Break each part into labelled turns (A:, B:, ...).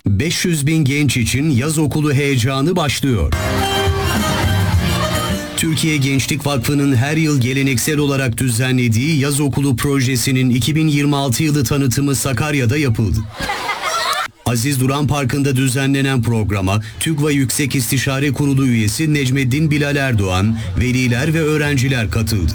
A: 500 bin genç için yaz okulu heyecanı başlıyor. Türkiye Gençlik Vakfı'nın her yıl geleneksel olarak düzenlediği yaz okulu projesinin 2026 yılı tanıtımı Sakarya'da yapıldı. Aziz Duran Parkı'nda düzenlenen programa TÜGVA Yüksek İstişare Kurulu üyesi Necmeddin Bilal Erdoğan, veliler ve öğrenciler katıldı.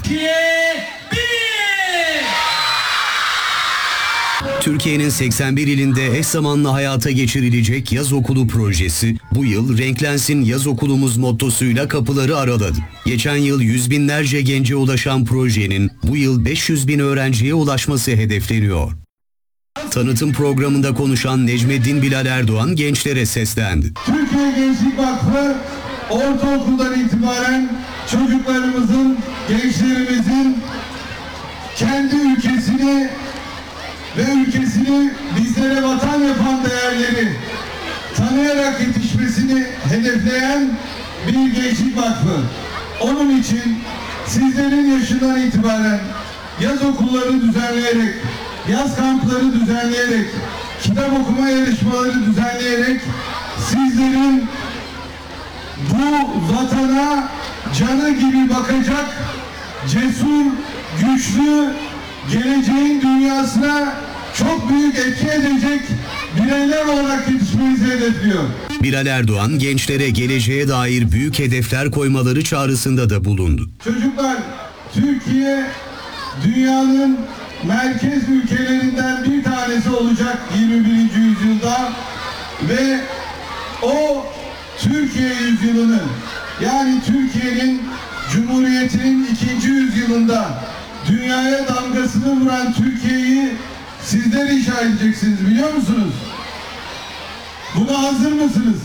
A: Türkiye'nin 81 ilinde eş zamanlı hayata geçirilecek yaz okulu projesi bu yıl "Renklensin Yaz Okulumuz" mottosuyla kapıları araladı. Geçen yıl yüz binlerce gence ulaşan projenin bu yıl 500 bin öğrenciye ulaşması hedefleniyor. Tanıtım programında konuşan Necmeddin Bilal Erdoğan gençlere seslendi.
B: Türkiye Gençlik Vakfı ortaokuldan itibaren çocuklarımızın, gençlerimizin kendi ülkesini ve ülkesini bizlere vatan yapan değerleri tanıyarak yetişmesini hedefleyen bir gençlik vakfı. Onun için sizlerin yaşından itibaren yaz okulları düzenleyerek, yaz kampları düzenleyerek, kitap okuma yarışmaları düzenleyerek sizlerin bu vatana canı gibi bakacak, cesur, güçlü, geleceğin dünyasına çok büyük etki edecek bireyler olarak yetişmenizi hedefliyor.
A: Bilal Erdoğan gençlere geleceğe dair büyük hedefler koymaları çağrısında da bulundu.
B: Çocuklar, Türkiye dünyanın merkez ülkelerinden bir tanesi olacak 21. yüzyılda ve o Türkiye yüzyılını, yani Türkiye'nin Cumhuriyeti'nin 2. yüzyılında dünyaya damgasını vuran Türkiye'yi sizler inşa edeceksiniz, biliyor musunuz? Buna hazır mısınız?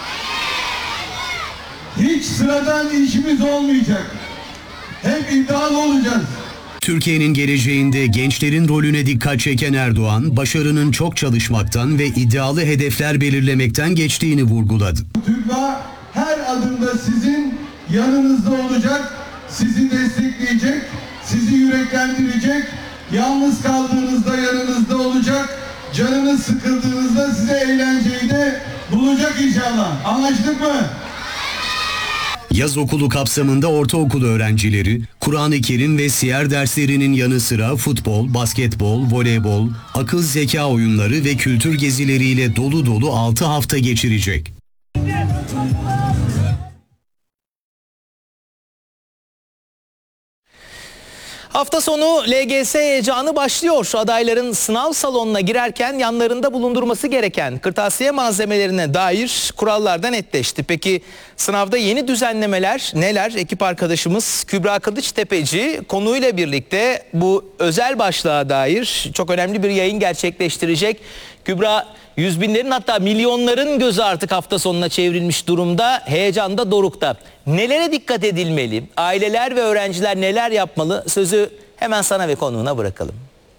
B: Hiç sıradan işimiz olmayacak. Hep iddialı olacağız.
A: Türkiye'nin geleceğinde gençlerin rolüne dikkat çeken Erdoğan, başarının çok çalışmaktan ve iddialı hedefler belirlemekten geçtiğini vurguladı.
B: TÜGVA her adımda sizin yanınızda olacak, sizi destekleyecek, sizi yüreklendirecek, yalnız kaldığınızda yanınızda olacak, canınız sıkıldığınızda size eğlenceyi de bulacak inşallah. Anlaştık mı?
A: Yaz okulu kapsamında ortaokul öğrencileri, Kur'an-ı Kerim ve siyer derslerinin yanı sıra futbol, basketbol, voleybol, akıl zeka oyunları ve kültür gezileriyle dolu dolu 6 hafta geçirecek.
C: Hafta sonu LGS heyecanı başlıyor. Adayların sınav salonuna girerken yanlarında bulundurması gereken kırtasiye malzemelerine dair kurallar da netleşti. Peki sınavda yeni düzenlemeler neler? Ekip arkadaşımız Kübra Kılıçtepeci konuyla birlikte bu özel başlığa dair çok önemli bir yayın gerçekleştirecek. Kübra, yüz binlerin hatta milyonların gözü artık hafta sonuna çevrilmiş durumda. Heyecan da dorukta. Nelere dikkat edilmeli? Aileler ve öğrenciler neler yapmalı? Sözü hemen sana ve konuğuna bırakalım.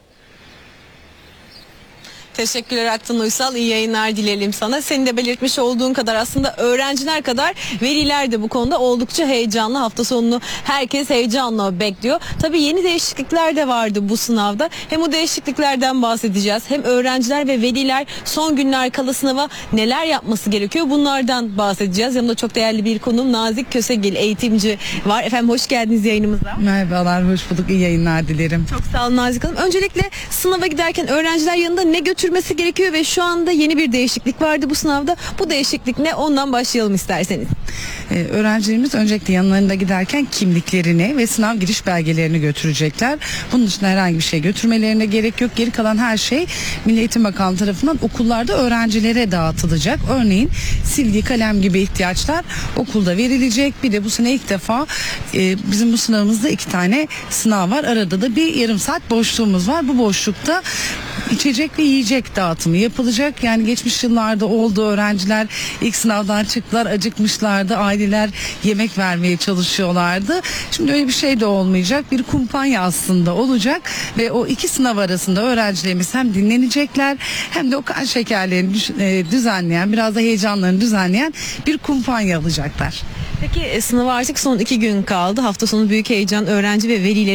D: Teşekkürler Aktan Uysal. İyi yayınlar dileyelim sana. Senin de belirtmiş olduğun kadar aslında öğrenciler kadar veliler de bu konuda oldukça heyecanlı. Hafta sonunu herkes heyecanla bekliyor. Tabii yeni değişiklikler de vardı bu sınavda. Hem o değişikliklerden bahsedeceğiz. Hem öğrenciler ve veliler son günler kala sınava neler yapması gerekiyor, bunlardan bahsedeceğiz. Yanımda çok değerli bir konuğum Nazik Kösegil, eğitimci var. Efendim hoş geldiniz yayınımıza.
E: Merhabalar, hoş bulduk. İyi yayınlar dilerim.
D: Çok sağ olun Nazik Hanım. Öncelikle sınava giderken öğrenciler yanında ne götürmesi gerekiyor ve şu anda yeni bir değişiklik vardı bu sınavda. Bu değişiklik ne? Ondan başlayalım isterseniz.
E: Öğrencilerimiz öncelikle yanlarında giderken kimliklerini ve sınav giriş belgelerini götürecekler. Bunun dışında herhangi bir şey götürmelerine gerek yok. Geri kalan her şey Milli Eğitim Bakanlığı tarafından okullarda öğrencilere dağıtılacak. Örneğin silgi, kalem gibi ihtiyaçlar okulda verilecek. Bir de bu sene ilk defa bizim bu sınavımızda 2 tane sınav var. Arada da bir yarım saat boşluğumuz var. Bu boşlukta içecek ve yiyecek dağıtımı yapılacak. Yani geçmiş yıllarda oldu, öğrenciler ilk sınavdan çıktılar, acıkmışlardı, aileler yemek vermeye çalışıyorlardı. Şimdi öyle bir şey de olmayacak. Bir kumpanya aslında olacak ve o 2 sınav arasında öğrencilerimiz hem dinlenecekler hem de o kan şekerlerini düzenleyen, biraz da heyecanlarını düzenleyen bir kumpanya alacaklar.
D: Peki sınava artık son 2 gün kaldı. Hafta sonu büyük heyecan öğrenci ve velileri